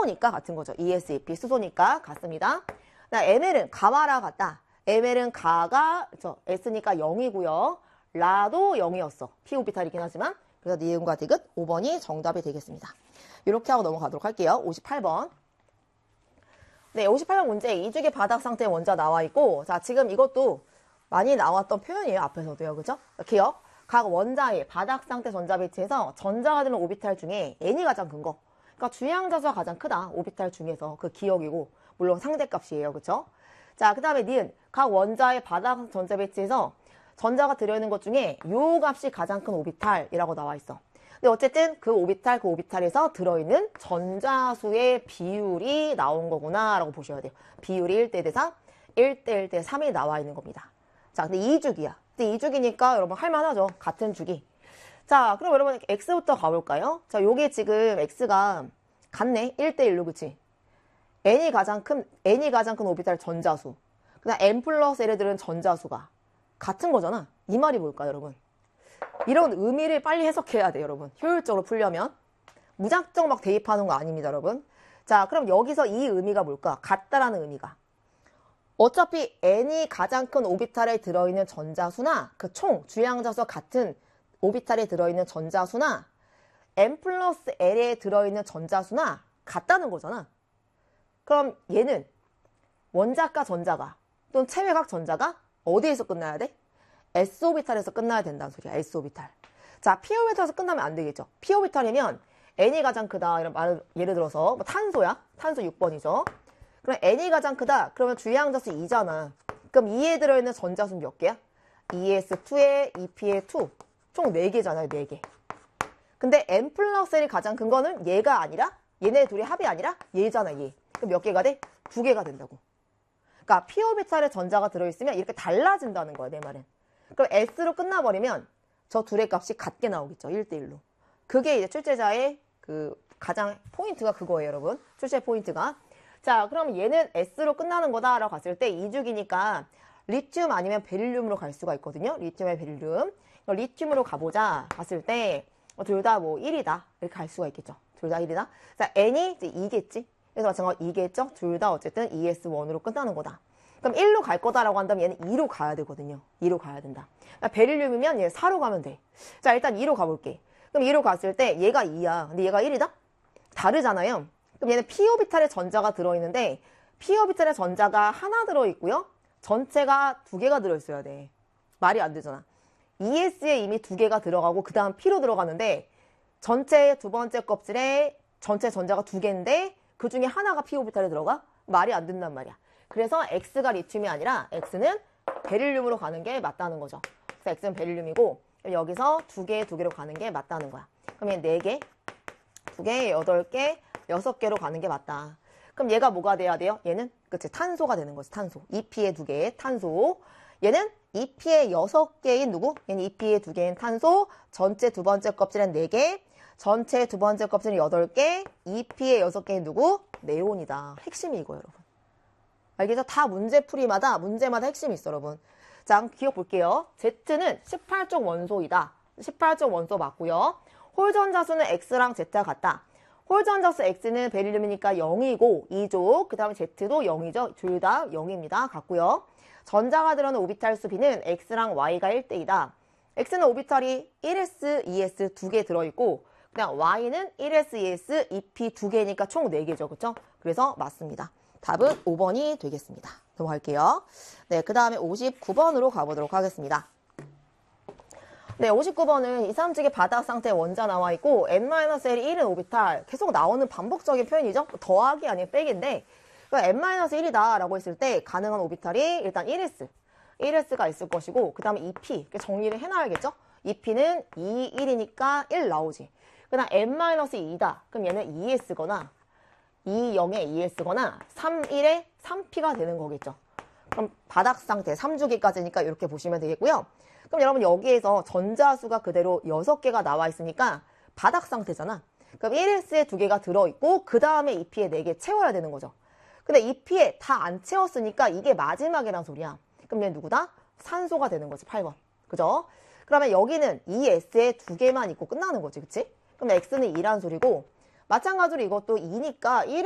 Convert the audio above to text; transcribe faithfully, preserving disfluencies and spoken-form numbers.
수소니까 같은 거죠. 이에스, 이피 수소니까 같습니다. 엠엘은 가와라 같다. 엠엘은 가가 저 S니까 영이고요. 라도 영이었어. p 오비탈이긴 하지만. 그래서 니은과 디귿 오 번이 정답이 되겠습니다. 이렇게 하고 넘어가도록 할게요. 오십팔 번. 네, 오십팔 번 문제 이 주기 바닥 상태 원자 나와 있고, 자, 지금 이것도 많이 나왔던 표현이에요. 앞에서도요. 그죠? 기억. 각 원자의 바닥 상태 전자 배치에서 전자가 되는 오비탈 중에 n이 가장 큰 거. 그러니까 주양자수가 가장 크다. 오비탈 중에서 그 기억이고, 물론 상대값이에요. 그쵸? 자, 그 다음에 니은. 각 원자의 바닥 전자 배치에서 전자가 들어있는 것 중에 요 값이 가장 큰 오비탈이라고 나와 있어. 근데 어쨌든 그 오비탈, 그 오비탈에서 들어있는 전자수의 비율이 나온 거구나 라고 보셔야 돼요. 비율이 일 대 일 대 삼, 일 대 일 대 삼이 나와 있는 겁니다. 자, 근데 이 주기야. 근데 이 주기니까 여러분 할만하죠. 같은 주기. 자, 그럼 여러분 X부터 가볼까요? 자, 요게 지금 X가 같네. 일 대 일로, 그치? N이 가장 큰, N이 가장 큰 오비탈 전자수. 그다음 N 플러스 L에 들은 전자수가 같은 거잖아. 이 말이 뭘까요, 여러분? 이런 의미를 빨리 해석해야 돼요, 여러분. 효율적으로 풀려면. 무작정 막 대입하는 거 아닙니다, 여러분. 자, 그럼 여기서 이 의미가 뭘까? 같다라는 의미가. 어차피 N이 가장 큰 오비탈에 들어있는 전자수나 그 총 주양자수와 같은 오비탈에 들어있는 전자수나 N 플러스 L에 들어있는 전자수나 같다는 거잖아. 그럼 얘는 원자가 전자가 또는 체외각 전자가 어디에서 끝나야 돼? S오비탈에서 끝나야 된다는 소리야. S오비탈. 자, P오비탈에서 끝나면 안 되겠죠. P오비탈이면 N이 가장 크다. 이런 말을 예를 들어서 뭐 탄소야. 탄소 육 번이죠. 그럼 N이 가장 크다. 그러면 주양자수 이잖아. 그럼 이에 들어있는 전자수는 몇 개야? 이에스 투에 이피에 이. 총 네 개잖아요. 네 개. 근데 N 플러스 L이 가장 큰 거는 얘가 아니라 얘네 둘이 합이 아니라 얘잖아. 얘. 그럼 몇 개가 돼? 두 개가 된다고. 그러니까 P오비탈에 전자가 들어있으면 이렇게 달라진다는 거야. 내 말은. 그럼 S로 끝나버리면 저 둘의 값이 같게 나오겠죠. 일 대 일로. 그게 이제 출제자의 그 가장 포인트가 그거예요, 여러분. 출제 포인트가. 자, 그럼 얘는 S로 끝나는 거다라고 갔을 때 이 주기니까 리튬 아니면 베릴륨으로 갈 수가 있거든요. 리튬에 베릴륨. 리튬으로 가보자 갔을 때 둘 다 뭐 일이다. 이렇게 갈 수가 있겠죠. 둘 다 일이다. 자, N이 이제 이겠지. 그래서 마찬가지로 이겠죠. 둘 다 어쨌든 이에스 원으로 끝나는 거다. 그럼 일로 갈 거다라고 한다면 얘는 이로 가야 되거든요. 이로 가야 된다. 그러니까 베릴륨이면 얘 사로 가면 돼. 자, 일단 이로 가볼게. 그럼 이로 갔을 때 얘가 이야. 근데 얘가 일이다? 다르잖아요. 그럼 얘는 P오비탈에 전자가 들어있는데 P오비탈에 전자가 하나 들어있고요. 전체가 두 개가 들어있어야 돼. 말이 안 되잖아. 이에스에 이미 두 개가 들어가고 그 다음 P로 들어가는데 전체 두 번째 껍질에 전체 전자가 두 개인데 그 중에 하나가 P오비탈에 들어가? 말이 안 된단 말이야. 그래서 X가 리튬이 아니라 X는 베릴륨으로 가는 게 맞다는 거죠. 그래서 X는 베릴륨이고 여기서 두 개, 두 개로 가는 게 맞다는 거야. 그럼 얘 네 개, 두 개, 여덟 개, 여섯 개로 가는 게 맞다. 그럼 얘가 뭐가 돼야 돼요? 얘는 그치 탄소가 되는 거지. 탄소. 이피에 두 개, 탄소. 얘는 이피에 여섯 개인 누구? 얘는 이피에 두 개인 탄소. 전체 두 번째 껍질은 네 개. 전체 두 번째 껍질은 여덟 개. 이피에 여섯 개인 누구? 네온이다. 핵심이 이거예요, 여러분. 알겠죠? 다 문제풀이마다 문제마다 핵심이 있어, 여러분. 자, 한번 기억 볼게요. Z는 십팔 쪽 원소이다. 십팔 쪽 원소 맞고요. 홀 전자수는 X랑 Z가 같다. 홀 전자수 X는 베릴륨이니까 영이고 이 족, 그 다음에 Z도 영이죠. 둘 다 영입니다. 같고요. 전자가 들어있는 오비탈 수 B는 X랑 Y가 일 대 이다. X는 오비탈이 일 에스, 이 에스 두 개 들어있고 그냥 Y는 일 에스, 이 에스, 이피 두 개니까 총 네 개죠. 그쵸? 그래서 맞습니다. 답은 오 번이 되겠습니다. 넘어갈게요. 네, 그 다음에 오십구 번으로 가보도록 하겠습니다. 네, 오십구 번은 이삼직의 바닥 상태 원자 나와 있고 엔 마이너스 일이 일은 오비탈. 계속 나오는 반복적인 표현이죠. 더하기 아니면 빼기인데 그러니까 엔 마이너스 일이다 라고 했을 때 가능한 오비탈이 일단 일 에스. 일 에스가 있을 것이고 그 다음에 이피. 정리를 해놔야겠죠. 이피는 이, 일이니까 일 나오지. 그 다음 엔 마이너스 이다. 그럼 얘는 이 에스거나 이, 영에 이 에스거나 삼, 일에 삼 피가 되는 거겠죠. 그럼 바닥 상태 삼 주기까지니까 이렇게 보시면 되겠고요. 그럼 여러분 여기에서 전자수가 그대로 여섯 개가 나와 있으니까 바닥 상태잖아. 그럼 일 에스에 두 개가 들어있고 그 다음에 이피에 네 개 채워야 되는 거죠. 근데 이피에 다 안 채웠으니까 이게 마지막이란 소리야. 그럼 얘 누구다? 산소가 되는 거지. 팔 번. 그죠? 그러면 여기는 이 에스에 두 개만 있고 끝나는 거지. 그치? 그럼 X는 이란 소리고 마찬가지로 이것도 이니까 일